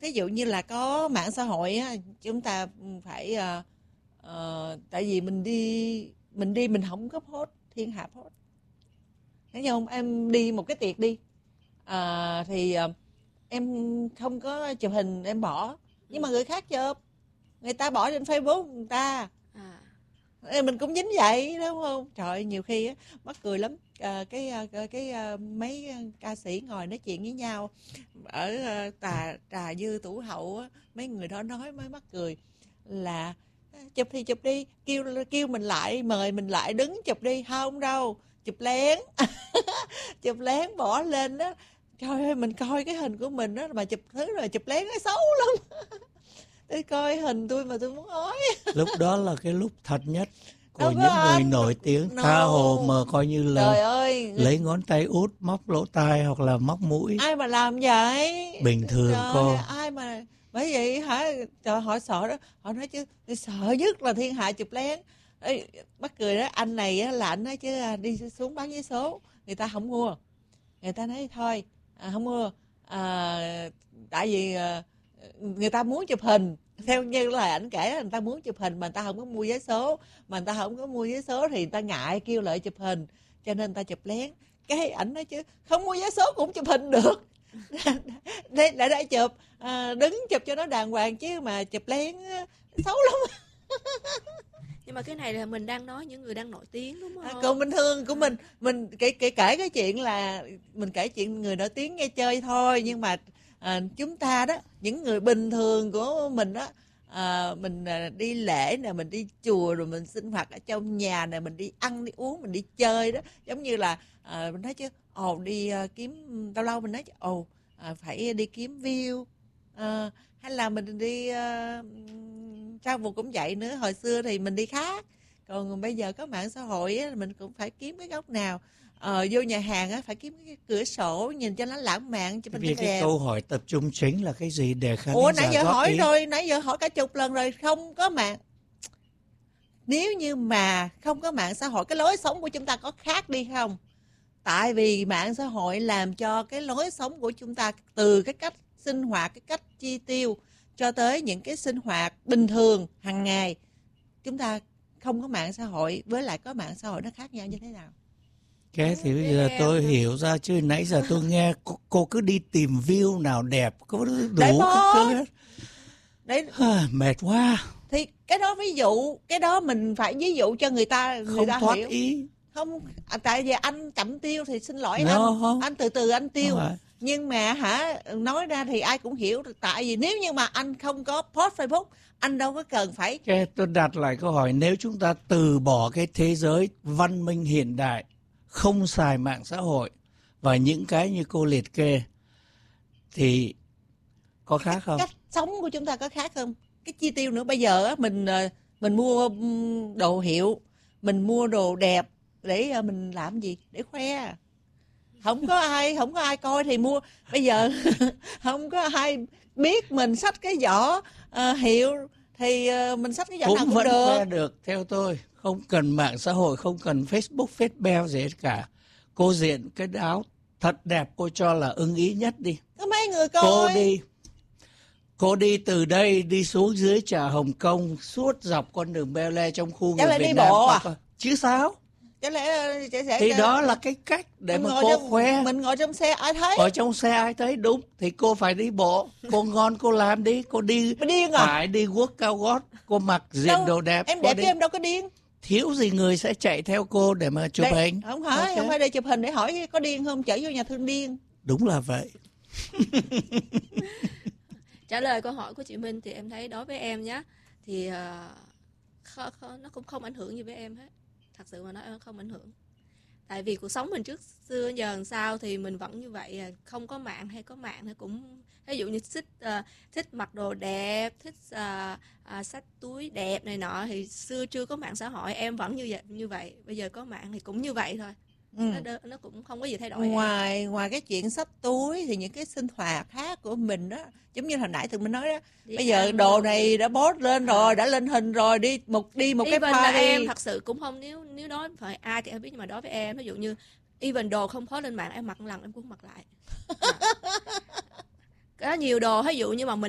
Ví dụ như là có mạng xã hội á, chúng ta phải tại vì mình không có post, thiên hạ post. Thấy không? Em đi một cái tiệc đi, thì em không có chụp hình em bỏ, nhưng mà người khác chụp, người ta bỏ trên Facebook người ta. Mình cũng dính vậy đúng không? Trời ơi, nhiều khi á mắc cười lắm. Mấy ca sĩ ngồi nói chuyện với nhau ở trà dư tủ hậu á, mấy người đó nói mới mắc cười là chụp thì chụp đi, kêu mình lại, mời mình lại đứng chụp đi, không đâu, chụp lén. Chụp lén bỏ lên đó. Trời ơi, mình coi cái hình của mình đó mà chụp thứ rồi chụp lén nó xấu lắm. Tôi coi hình tôi mà tôi muốn ói. Lúc đó là cái lúc thật nhất của những người nổi tiếng, tha hồ mà coi như là trời ơi, lấy ngón tay út móc lỗ tai hoặc là móc mũi. Ai mà làm vậy? Bình thường trời cô. Ai mà bởi vậy hả? Trời, họ sợ đó. Họ nói chứ tôi sợ nhất là thiên hạ chụp lén. Ê, mắc cười đó, anh này á, là anh nói chứ đi xuống bán vé số, người ta không mua. Người ta nói thôi không mua, tại vì người ta muốn chụp hình. Theo như lời ảnh kể, người ta muốn chụp hình mà người ta không có mua vé số, mà người ta không có mua vé số thì người ta ngại kêu lại chụp hình, cho nên người ta chụp lén. Cái ảnh nói chứ không mua vé số cũng chụp hình được. Để chụp, đứng chụp cho nó đàng hoàng, chứ mà chụp lén xấu lắm. Nhưng mà cái này là mình đang nói những người đang nổi tiếng đúng không? Còn bình thường của mình kể cái chuyện là mình kể chuyện người nổi tiếng nghe chơi thôi, nhưng mà chúng ta đó, những người bình thường của mình đó, mình đi lễ nè, mình đi chùa, rồi mình sinh hoạt ở trong nhà nè, mình đi ăn đi uống, mình đi chơi đó, giống như là mình nói chứ đi kiếm, lâu lâu mình nói chứ phải đi kiếm view, hay là mình đi travel cũng vậy nữa. Hồi xưa thì mình đi khác, còn bây giờ có mạng xã hội á, mình cũng phải kiếm cái góc nào. Vô nhà hàng á, phải kiếm cái cửa sổ nhìn cho nó lãng mạn, cho mình Vì cái câu hỏi tập trung chính là cái gì để khán giả nãy giờ hỏi ý. rồi, nãy giờ hỏi cả chục lần rồi, không có mạng. Nếu như mà không có mạng xã hội, cái lối sống của chúng ta có khác đi không? Tại vì mạng xã hội làm cho cái lối sống của chúng ta, từ cái cách sinh hoạt, cái cách chi tiêu cho tới những cái sinh hoạt bình thường hàng ngày, chúng ta không có mạng xã hội với lại có mạng xã hội nó khác nhau như thế nào? Cái thì bây giờ tôi hiểu ra, chứ nãy giờ tôi nghe cô cứ đi tìm view nào đẹp, có đủ các thứ hết. Đấy, mệt quá. Thì cái đó ví dụ, cái đó mình phải ví dụ cho người ta thoát hiểu. Ý. Không, tại vì anh chậm tiêu thì xin lỗi anh từ từ anh tiêu. Nhưng mà nói ra thì ai cũng hiểu. Tại vì nếu như mà anh không có post Facebook, anh đâu có cần phải. Tôi đặt lại câu hỏi, nếu chúng ta từ bỏ cái thế giới văn minh hiện đại, không xài mạng xã hội và những cái như cô liệt kê, thì có khác không? Cách sống của chúng ta có khác không? Cái chi tiêu nữa, bây giờ mình mua đồ hiệu, mình mua đồ đẹp để mình làm gì? Để khoe. Không có ai coi thì mua. Bây giờ không có ai biết mình xách cái giỏ hiệu thì mình xách cái giỏ nào cũng vẫn được. khoe được. Theo tôi không cần mạng xã hội, không cần Facebook, Facebell gì hết cả. Cô diện cái áo thật đẹp, cô cho là ưng ý nhất đi. Có mấy người coi. Cô đi từ đây đi xuống dưới chợ Hồng Kông, suốt dọc con đường Bel Air trong khu người Việt Nam. Chứ sao? Thì đó là cái cách để mà cô khoe. Mình ngồi trong xe ai thấy? Ở trong xe ai thấy, đúng. Thì cô phải đi bộ. Cô ngon cô làm đi. Cô đi phải đi guốc cao gót. Cô mặc diện đồ đẹp. Em đẹp chứ em đâu có điên. Thiếu gì người sẽ chạy theo cô để mà chụp hình. Không phải, không phải để chụp hình để hỏi có điên không, chở vô nhà thương điên. Đúng là vậy. Trả lời câu hỏi của chị Minh thì em thấy đối với em nhé, thì nó cũng không ảnh hưởng gì với em hết. Thật sự mà nói không ảnh hưởng. Tại vì cuộc sống mình trước xưa giờ làm sao thì mình vẫn như vậy. Không có mạng hay có mạng thì cũng, ví dụ như thích mặc đồ đẹp, thích xách túi đẹp này nọ, thì xưa chưa có mạng xã hội em vẫn như vậy. Bây giờ có mạng thì cũng như vậy thôi. Nó cũng không có gì thay đổi. Ngoài cái chuyện xách túi thì những cái sinh hoạt khác của mình đó, giống như hồi nãy tụi mình nói đó, bây giờ đồ này đã post lên rồi, đã lên hình rồi, đi một cái party. Em thật sự cũng không, nếu nói phải ai thì em biết, nhưng mà đối với em, ví dụ như even đồ không post lên mạng, em mặc lần em cũng mặc lại. Có nhiều đồ ví dụ như mà mình